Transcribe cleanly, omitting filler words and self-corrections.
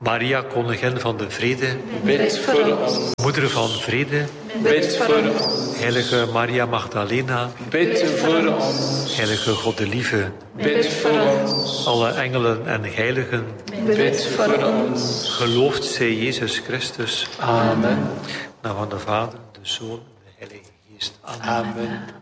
Maria, koningin van de vrede, bid voor ons. moeder van vrede, Bid voor ons. heilige Maria Magdalena, Bid voor ons. heilige Goddelieve, Bid voor ons. alle engelen en heiligen, Bid voor ons. geloofd zij Jezus Christus, Amen. naam van de Vader, de Zoon en de Heilige Geest. Amen. Amen.